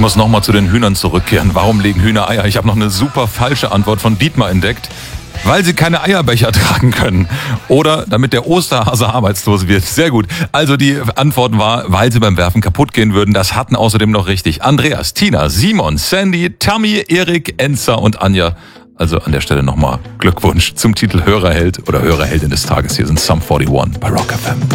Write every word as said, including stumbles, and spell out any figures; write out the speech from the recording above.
muss nochmal zu den Hühnern zurückkehren. Warum legen Hühner Eier? Ich habe noch eine super falsche Antwort von Dietmar entdeckt. Weil sie keine Eierbecher tragen können. Oder damit der Osterhase arbeitslos wird. Sehr gut. Also die Antwort war, weil sie beim Werfen kaputt gehen würden. Das hatten außerdem noch richtig Andreas, Tina, Simon, Sandy, Tammy, Erik, Enza und Anja. Also an der Stelle nochmal Glückwunsch zum Titel Hörerheld oder Hörerheldin des Tages. Hier sind Sum einundvierzig bei Rock F M.